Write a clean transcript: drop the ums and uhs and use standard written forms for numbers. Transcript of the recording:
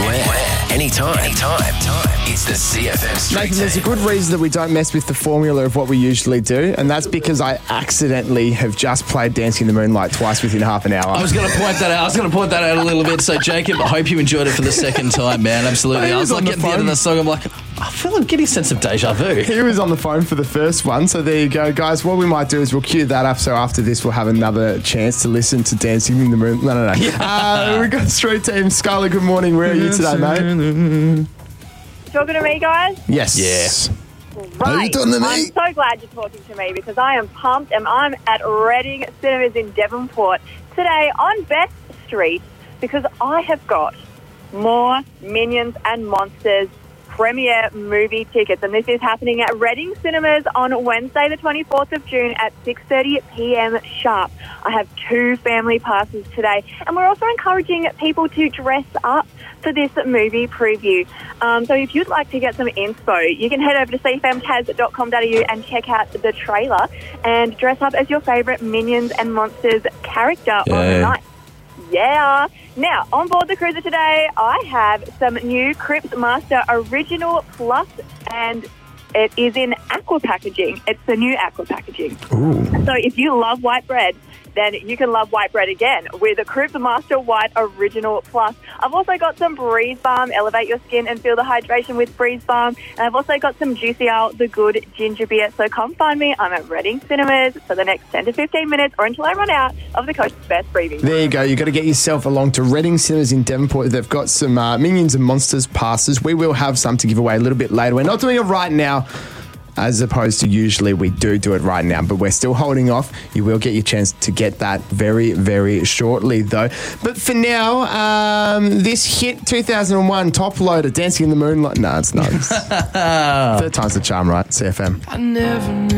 Anywhere. Anytime. It's the CFM Street Nathan, there's a good reason that we don't mess with the formula of what we usually do, and that's because I accidentally have just played Dancing in the Moonlight twice within half an hour. I was going to point that out a little bit. So, Jacob, I hope you enjoyed it for the second time, man. Absolutely. I was like, getting the end of the song, I'm like, I feel I'm getting a sense of deja vu. He was on the phone for the first one, so there you go, guys. What we might do is we'll cue that up, so after this we'll have another chance to listen to Dancing in the Moon. No. We've got Street Team. Skylar, good morning. Where are you today, mate? Talking to me, guys? Yes. Right. Are you talking to me? I'm so glad you're talking to me because I am pumped and I'm at Reading Cinemas in Devonport today on Best Street because I have got more Minions and Monsters premiere movie tickets, and this is happening at Reading Cinemas on Wednesday the 24th of June at 6:30 p.m. sharp. I have 2 family passes today, and we're also encouraging people to dress up for this movie preview. So if you'd like to get some inspo, you can head over to cfmtaz.com.au and check out the trailer and dress up as your favourite Minions and Monsters character on the night. Yeah. Now, on board the cruiser today, I have some new Cripps Master Original Plus, and it is in aqua packaging. It's the new aqua packaging. Ooh. So if you love white bread, then you can love white bread again with a Cripps Master White Original Plus. I've also got some Breeze Balm. Elevate your skin and feel the hydration with Breeze Balm. And I've also got some Juicy Owl, the good ginger beer. So come find me. I'm at Reading Cinemas for the next 10 to 15 minutes or until I run out of the coast's best freebies. There you go. You've got to get yourself along to Reading Cinemas in Devonport. They've got some Minions and Monsters passes. We will have some to give away a little bit later. We're not doing it right now, as opposed to usually we do it right now, but we're still holding off. You will get your chance to get that very, very shortly, though. But for now, this hit 2001 top loader, Dancing in the Moonlight. No, it's not. Third time's the charm, right? CFM. I never knew.